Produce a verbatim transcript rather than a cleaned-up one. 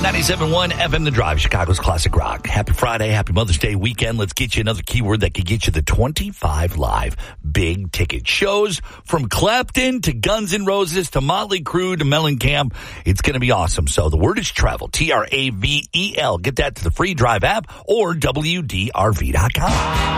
ninety-seven point one F M The Drive, Chicago's classic rock. Happy Friday, happy Mother's Day weekend. Let's get you another keyword that could get you the twenty-five live big ticket shows from Clapton to Guns N' Roses to Motley Crue to Mellencamp. It's going to be awesome. So the word is travel, T R A V E L. Get that to the free Drive app or W D R V dot com.